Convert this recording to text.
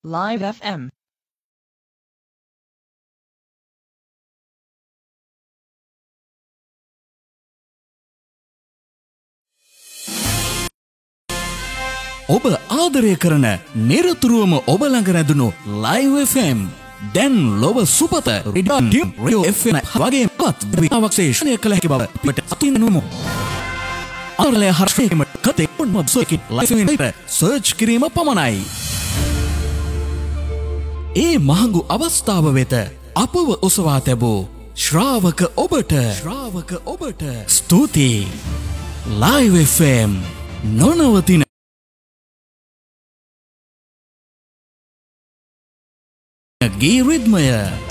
Live FM. ඔබ ආදරය කරන නිරතුරුවම ඔබ ළඟ රැඳුණු Live FM දැන් ලොව සුපත රේඩියෝ FM වගේ පත් විවක්ෂේෂණය කළ හැකි බව පිට අතිනුමු. ආරලය හර්ෂේම කතේ පොන්මත් සොයකින් Live FM සර්ච් කිරීම පමණයි. ඒ මහඟු අවස්ථාව වෙත අපව ඔසවා තැබූ ශ්‍රාවක ඔබට ස්තුතියි. Live FM නොනවතින ගී රිද්මය